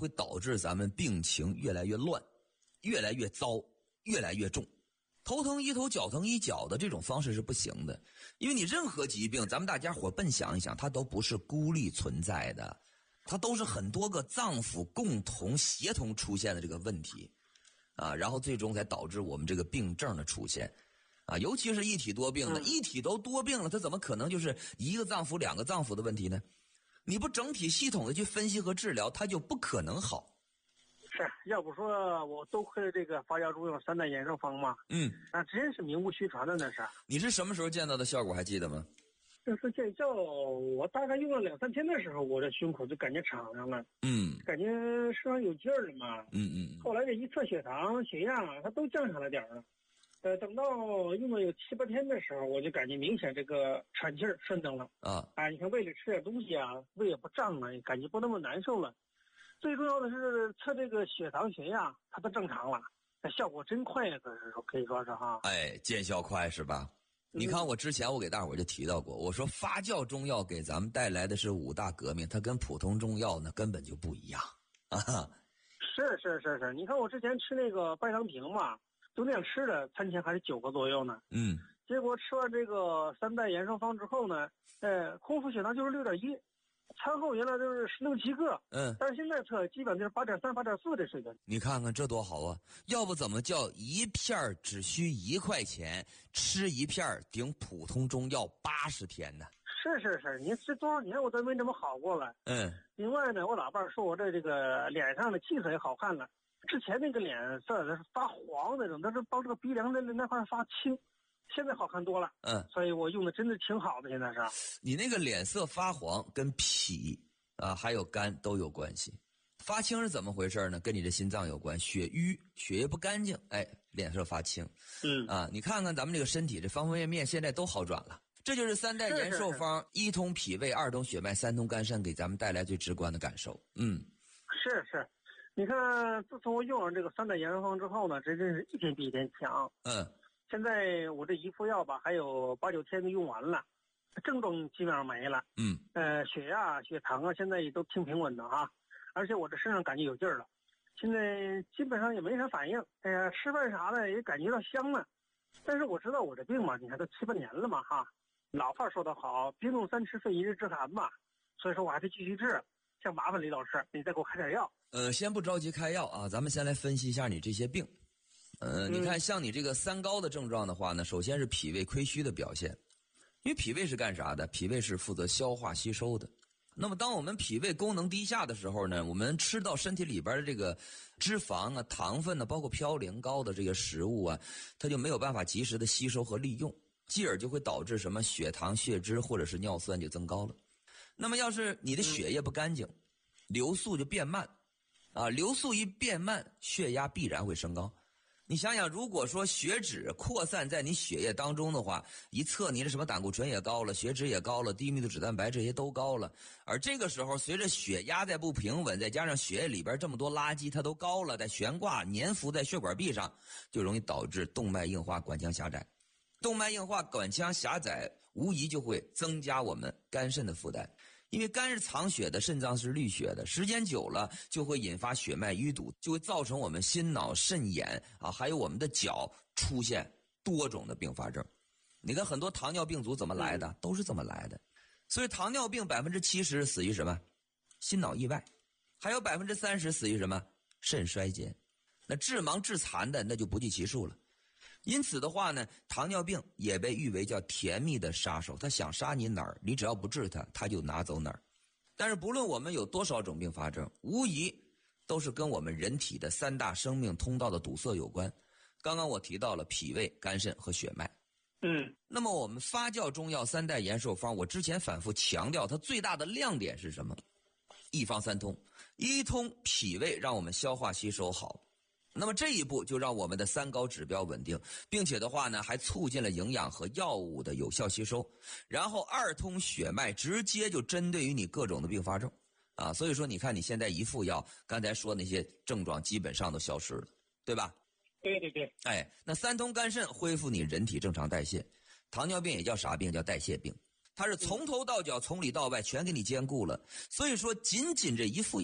会导致咱们病情越来越乱，越来越糟，越来越重。头疼医头，脚疼医脚的这种方式是不行的，因为你任何疾病，咱们大家伙笨想一想，它都不是孤立存在的，它都是很多个脏腑共同协同出现的这个问题啊，然后最终才导致我们这个病症的出现啊，尤其是一体多病的，一体都多病了，它怎么可能就是一个脏腑两个脏腑的问题呢？你不整体系统的去分析和治疗，它就不可能好。 是，要不说我多亏了这个发酵中药3代延寿方嘛。那真是名不虚传的那是。 你是什么时候见到的效果还记得吗？ 这次见效，我大概用了2-3天的时候，我这胸口就感觉敞上了。感觉身上有劲儿了嘛。后来这一测血糖、血压，它都降下来点儿了。等到用了有7-8天的时候，我就感觉明显这个喘气儿顺当了。你看胃里吃点东西啊，胃也不胀了，感觉不那么难受了。最重要的是测这个血糖血压，它都正常了，效果真快呀，可以说是哈。 见效快是吧？你看我之前我给大伙儿就提到过，我说发酵中药给咱们带来的是5大革命，它跟普通中药呢根本就不一样啊。 是，你看我之前吃那个半糖平嘛，就那样吃的，餐前还是9个左右呢。结果吃完这个3代延寿方之后呢，空腹血糖就是6.1。餐后原来都是16-17个，但是现在测基本就是8.3、8.4的水平。 你看看这多好啊！要不怎么叫一片只需1块钱，吃一片顶普通中药80天呢？ 是，你这多少年我都没这么好过了。另外呢，我老伴说我这个脸上的气色也好看了，之前那个脸色是发黄那种，但是帮这个鼻梁的那块发青。现在好看多了，所以我用的真的挺好的。现在是你那个脸色发黄跟脾啊还有肝都有关系。发青是怎么回事呢？跟你的心脏有关，血瘀，血液不干净，脸色发青。你看看咱们这个身体这方方面面现在都好转了。这就是3代延寿方，一通脾胃，2通血脉，3通肝肾，给咱们带来最直观的感受。 是，你看自从我用了这个3代延寿方之后呢，真是一天比一天强。现在我这一副药吧，还有8-9天就用完了，症状基本上没了。血压、血糖啊，现在也都挺平稳的啊。而且我这身上感觉有劲儿了，现在基本上也没啥反应。吃饭啥的也感觉到香了。但是我知道我这病嘛，你看都7-8年了嘛哈。老话说得好，冰冻3吃肺1日治寒嘛。所以说我还得继续治。像麻烦李老师，你再给我开点药。 先不着急开药啊，咱们先来分析一下你这些病。你看像你这个3高的症状的话呢，首先是脾胃亏虚的表现。因为脾胃是干啥的？脾胃是负责消化吸收的。那么当我们脾胃功能低下的时候呢，我们吃到身体里边的这个脂肪啊、糖分呢，包括嘌呤高的这个食物啊，它就没有办法及时的吸收和利用，继而就会导致什么血糖、血脂或者是尿酸就增高了。那么要是你的血液不干净，流速就变慢啊，流速一变慢，血压必然会升高。你想想，如果说血脂扩散在你血液当中的话，一测你的什么胆固醇也高了，血脂也高了，低密度脂蛋白这些都高了，而这个时候随着血压在不平稳，再加上血液里边这么多垃圾它都高了，在悬挂粘附在血管壁上，就容易导致动脉硬化、管腔狭窄。动脉硬化、管腔狭窄无疑就会增加我们肝肾的负担。因为肝是藏血的，肾脏是滤血的，时间久了就会引发血脉淤堵，就会造成我们心脑肾眼啊，还有我们的脚出现多种的并发症。你看很多糖尿病足怎么来的，都是这么来的。所以糖尿病70%死于什么？心脑意外，还有30%死于什么？肾衰竭。那致盲致残的那就不计其数了。因此的话呢，糖尿病也被誉为叫甜蜜的杀手，他想杀你哪儿，你只要不治它，他就拿走哪儿。但是不论我们有多少种并发症，无疑都是跟我们人体的3大生命通道的堵塞有关。刚刚我提到了脾胃、肝肾和血脉。那么我们发酵中药3代延寿方，我之前反复强调它最大的亮点是什么？一方3通，一通脾胃让我们消化吸收好，那么这一步就让我们的3高指标稳定，并且的话呢，还促进了营养和药物的有效吸收。然后2通血脉直接就针对于你各种的并发症啊，所以说你看你现在一副药，刚才说那些症状基本上都消失了，对吧？ 对。 那3通肝肾恢复你人体正常代谢。糖尿病也叫啥病？叫代谢病。它是从头到脚、从里到外全给你兼顾了。所以说仅仅这一副药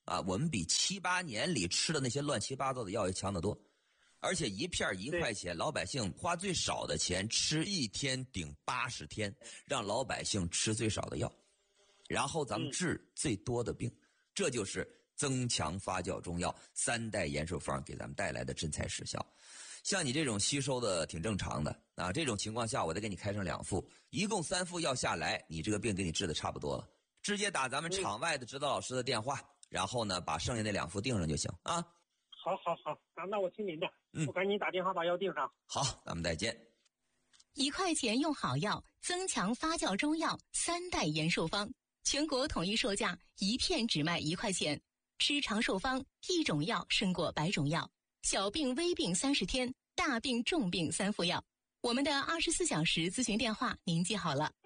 啊，我们比7、8年里吃的那些乱七八糟的药要强得多。而且一片1块钱，老百姓花最少的钱吃1天顶80天，让老百姓吃最少的药，然后咱们治最多的病，这就是增强发酵中药3代延寿方给咱们带来的真材实效。像你这种吸收的挺正常的啊，这种情况下我再给你开上2副，一共3副药下来，你这个病给你治的差不多了。直接打咱们场外的指导老师的电话，然后呢把剩下那2副订上就行啊。 好，那我听您的，我赶紧打电话把药订上。 好，咱们再见。 1块钱用好药，增强发酵中药3代延寿方，全国统一售价，1片只卖1块钱。吃长寿方，1种药胜过100种药，小病微病30天，大病重病3副药。我们的24小时咨询电话您记好了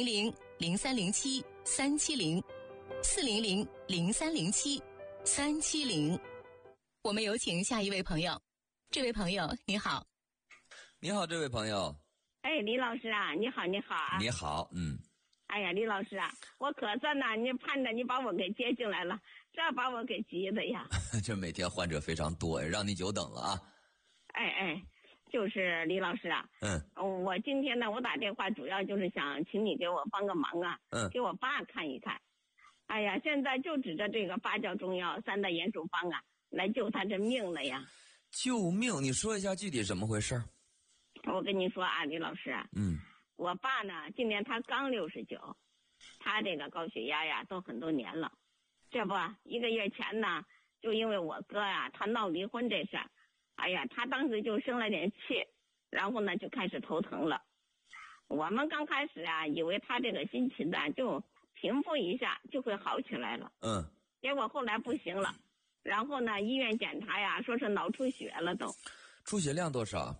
，400-0307-370，400-0307-370。我们有请下一位朋友。这位朋友你好。 你好，这位朋友。 哎，李老师啊，你好啊。 你好， 哎呀，李老师啊，我可算呢，你盼着你把我给接进来了，这把我给急的呀。 这每天患者非常多，让你久等了啊。 哎，就是李老师啊。我今天呢，我打电话主要就是想请你给我帮个忙啊。给我爸看一看。哎呀，现在就指着这个发酵中药3代延寿方啊，来救他这命了呀。 救命？你说一下具体怎么回事？ 我跟你说啊，李老师。我爸呢，今年他刚69，他这个高血压呀都很多年了。这不1个月前呢，就因为我哥呀他闹离婚这事儿，哎呀，他当时就生了点气，然后呢就开始头疼了。我们刚开始啊以为他这个心情呢就平复一下就会好起来了。结果后来不行了，然后呢医院检查呀说是脑出血了都。 出血量多少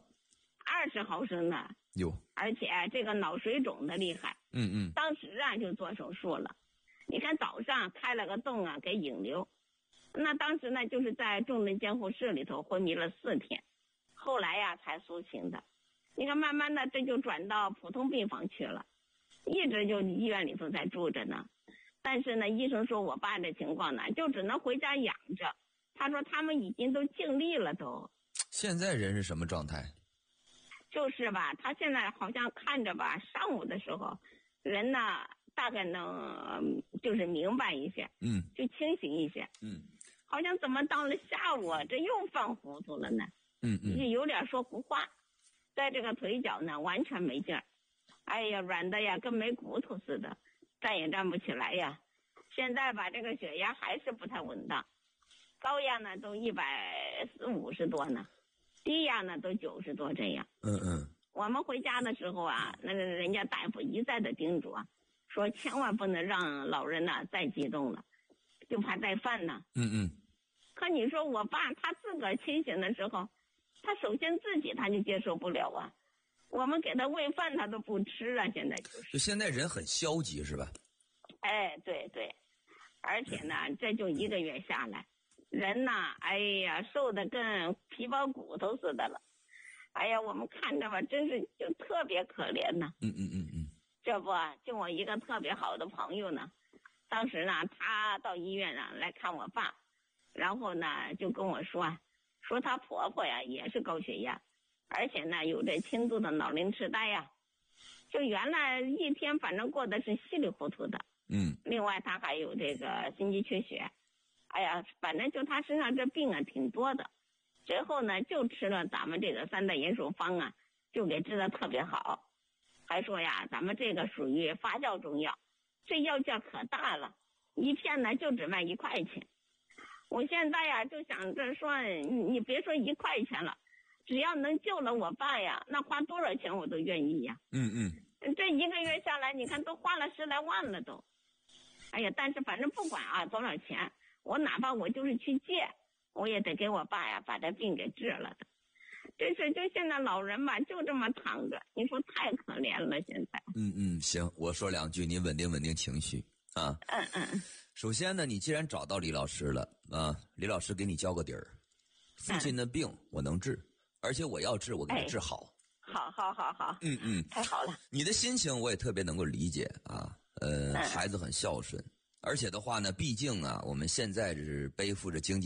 ？20毫升呢。 有。 而且这个脑水肿的厉害。当时啊就做手术了。你看早上开了个洞啊给引流，那当时呢就是在重症监护室里头昏迷了4天，后来呀才苏醒的。你看慢慢的这就转到普通病房去了，一直就医院里头在住着呢。但是呢医生说我爸这情况呢就只能回家养着，他说他们已经都尽力了都。 现在人是什么状态？ 就是吧，他现在好像看着吧，上午的时候人呢大概能就是明白一些，就清醒一些，好像怎么到了下午这又犯糊涂了呢？就有点说胡话，在这个腿脚呢完全没劲儿，哎呀软的呀跟没骨头似的，站也站不起来呀。现在吧这个血压还是不太稳当，高压呢都150多呢，低压呢都90多这样。我们回家的时候啊，那个人家大夫一再的叮嘱啊，说千万不能让老人呢再激动了，就怕带饭呢。可你说我爸他自个儿清醒的时候，他首先自己他就接受不了啊，我们给他喂饭他都不吃啊，现在就是。 就现在人很消极是吧？ 哎，对，而且呢，这就1个月下来，人呐，哎呀，瘦的跟皮包骨头似的了。哎呀，我们看着吧，真是就特别可怜呢。这不，就我一个特别好的朋友呢，当时呢，他到医院呢来看我爸，然后呢就跟我说她婆婆呀也是高血压，而且呢有这轻度的脑龄痴呆呀，就原来一天反正过得是稀里糊涂的。另外他还有这个心肌缺血，哎呀，反正就他身上这病啊挺多的。最后呢就吃了咱们这个3代延寿方啊，就给治得特别好。还说呀咱们这个属于发酵中药，这药价可大了，一片呢就只卖1块钱。我现在呀就想着说，你别说1块钱了，只要能救了我爸呀，那花多少钱我都愿意呀。这1个月下来你看都花了10来万了都。哎呀，但是反正不管啊多少钱，我哪怕我就是去借，我也得给我爸呀把这病给治了的。这是就现在老人吧就这么躺着，你说太可怜了现在。 行，我说2句，你稳定情绪啊。首先呢，你既然找到李老师了啊，李老师给你交个底儿，父亲的病我能治，而且我要治我给他治好。 好，太好了。 你的心情我也特别能够理解啊。孩子很孝顺而且的话呢，毕竟啊，我们现在是背负着经济